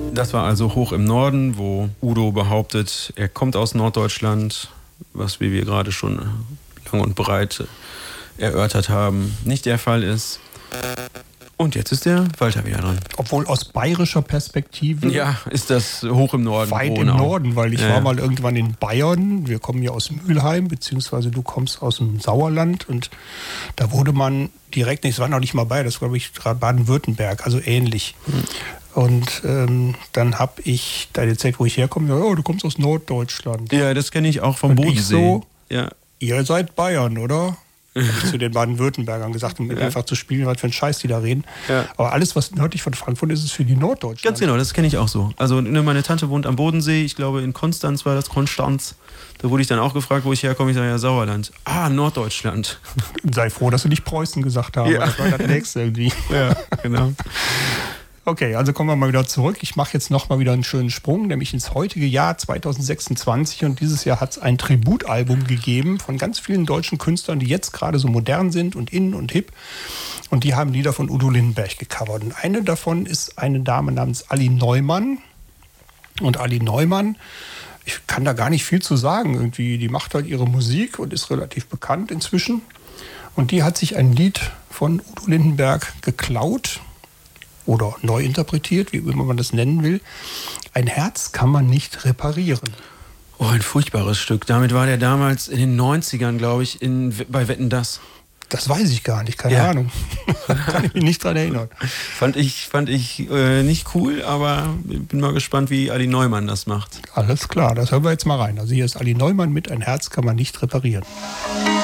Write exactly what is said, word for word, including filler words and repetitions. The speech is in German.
Das war also Hoch im Norden, wo Udo behauptet, er kommt aus Norddeutschland, was wie wir gerade schon lang und breit erörtert haben, nicht der Fall ist. Und jetzt ist der Walter wieder dran. Obwohl aus bayerischer Perspektive... Ja, ist das Hoch im Norden. Weit im auch. Norden, weil ich ja, war ja. mal irgendwann in Bayern. Wir kommen ja aus Mülheim, beziehungsweise du kommst aus dem Sauerland. Und da wurde man direkt, das war noch nicht mal Bayern, das war, glaube ich, Baden-Württemberg, also ähnlich. Hm. Und ähm, dann habe ich da erzählt, wo ich herkomme, ja, oh, du kommst aus Norddeutschland. Ja, das kenne ich auch vom und Bodensee. Ich so, ja. Ihr seid Bayern, oder? Habe ich zu den Baden-Württembergern gesagt, um ja. einfach zu spielen, was für ein Scheiß die da reden. Ja. Aber alles, was nördlich von Frankfurt ist, ist für die Norddeutschen. Ganz genau, das kenne ich auch so. Also meine Tante wohnt am Bodensee, ich glaube in Konstanz war das, Konstanz. Da wurde ich dann auch gefragt, wo ich herkomme. Ich sage, ja, Sauerland. Ah, Norddeutschland. Sei froh, dass du nicht Preußen gesagt hast. Ja. Das war das nächste irgendwie. Ja, genau. Okay, also kommen wir mal wieder zurück. Ich mache jetzt noch mal wieder einen schönen Sprung, nämlich ins heutige Jahr zwanzig sechsundzwanzig. Und dieses Jahr hat es ein Tributalbum gegeben von ganz vielen deutschen Künstlern, die jetzt gerade so modern sind und in und hip. Und die haben Lieder von Udo Lindenberg gecovert. Und eine davon ist eine Dame namens Ali Neumann. Und Ali Neumann, ich kann da gar nicht viel zu sagen. Irgendwie, die macht halt ihre Musik und ist relativ bekannt inzwischen. Und die hat sich ein Lied von Udo Lindenberg geklaut oder neu interpretiert, wie immer man das nennen will. Ein Herz kann man nicht reparieren. Oh, ein furchtbares Stück. Damit war der damals in den neunzigern, glaube ich, in, bei Wetten, dass. Das weiß ich gar nicht, keine ja. Ahnung. Kann ich mich nicht dran erinnern. Fand ich, fand ich äh, nicht cool, aber bin mal gespannt, wie Ali Neumann das macht. Alles klar, das hören wir jetzt mal rein. Also hier ist Ali Neumann mit Ein Herz kann man nicht reparieren.